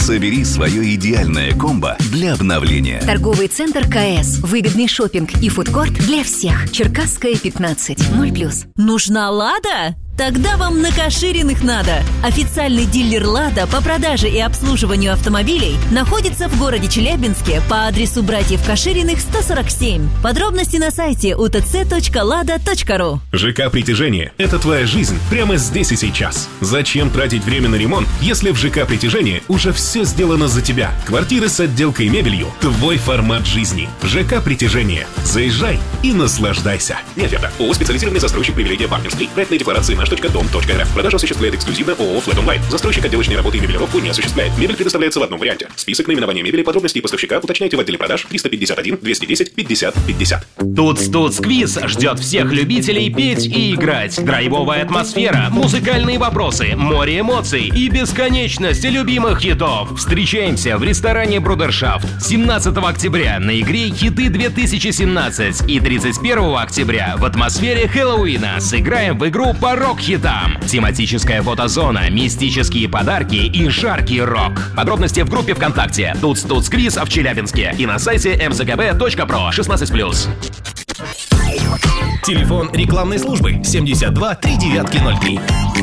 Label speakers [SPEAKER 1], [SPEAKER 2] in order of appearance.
[SPEAKER 1] Собери свое идеальное комбо для обновления.
[SPEAKER 2] Торговый центр КС. Выгодный шопинг и фудкорт для всех. Черкасская, 15. 0+.
[SPEAKER 3] Нужна «Лада»? Тогда вам на Кашириных надо. Официальный дилер «Лада» по продаже и обслуживанию автомобилей находится в городе Челябинске по адресу братьев Кашириных, 147. Подробности на сайте utc.lada.ru.
[SPEAKER 4] ЖК «Притяжение» — это твоя жизнь прямо здесь и сейчас. Зачем тратить время на ремонт, если в ЖК «Притяжение» уже все сделано за тебя? Квартиры с отделкой и мебелью — твой формат жизни. ЖК «Притяжение». Заезжай и наслаждайся. Не оферта. ООО «Специализированный застройщик привилегия партнерский». Проектные декларации наш.дом.рф. Продажа осуществляет эксклюзивно ООО «Флэт Онлайн». Застройщик отделочной работы и мебелировку не осуществляет. Мебель предоставляется в одном варианте. Список наименования мебели, подробности поставщика уточняйте в отделе продаж 351 210 50 50.
[SPEAKER 5] Туц-туц-квиз ждет всех любителей петь и играть. Драйвовая атмосфера, музыкальные вопросы, море эмоций и бесконечность любимых хитов. Встречаемся в ресторане «Брудершафт» 17 октября на игре «Хиты 2017» и 31 октября в атмосфере Хэллоуина сыграем в игру по рок-хитам. Тематическая фотозона, мистические подарки и жаркий рок. Подробности в группе ВКонтакте «Туц-туц-квиз» в Челябинске и на сайте mzgb.pro 16+.
[SPEAKER 6] Телефон рекламной службы 72 3903.